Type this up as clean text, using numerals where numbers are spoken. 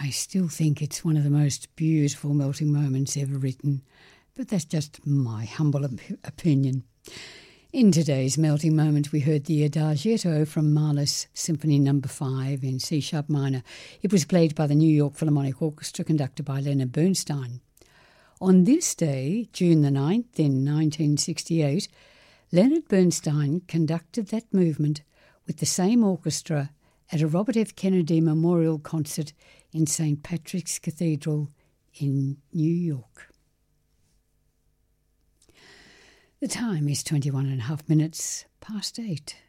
I still think it's one of the most beautiful melting moments ever written, but that's just my humble opinion. In today's melting moment, we heard the Adagietto from Mahler's Symphony No. 5 in C-sharp minor. It was played by the New York Philharmonic Orchestra, conducted by Leonard Bernstein. On this day, June the 9th in 1968, Leonard Bernstein conducted that movement with the same orchestra at a Robert F. Kennedy Memorial Concert in St. Patrick's Cathedral in New York. The time is 21.5 minutes past 8.